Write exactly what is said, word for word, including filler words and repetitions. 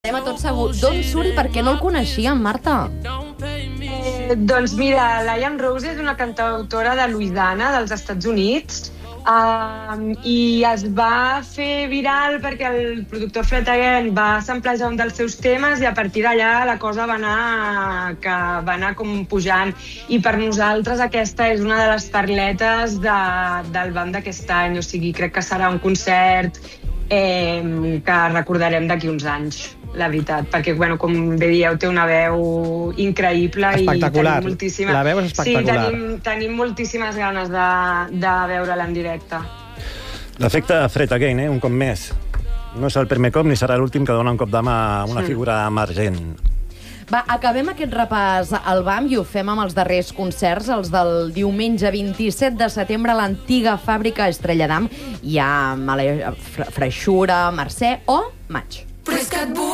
Anem a tot segur. D'on surt i per què no el coneixíem, Marta? Eh, doncs mira, Liam Rose és una cantautora de Louisiana, dels Estats Units, um, i es va fer viral perquè el productor Fred Again va samplejar un dels seus temes i a partir d'allà la cosa va anar, que va anar com pujant. I per nosaltres aquesta és una de les perletes de, del band d'aquest any, o sigui, crec que serà un concert eh, que recordarem d'aquí uns anys. La veritat, perquè, bueno, com bé dieu, té una veu increïble. Espectacular. I tenim moltíssima... La veu és espectacular. Sí, tenim, tenim moltíssimes ganes de, de veure-la en directe. L'efecte Fred Again, eh? Un cop més. No és el primer cop ni serà l'últim que dona un cop d'ama a una figura emergent. Va, acabem aquest repàs al B A M i ho fem amb els darrers concerts, els del diumenge vint-i-set de setembre a l'antiga fàbrica Estrella d'Am. Hi ha Male... Freixura, Mercè o Maig.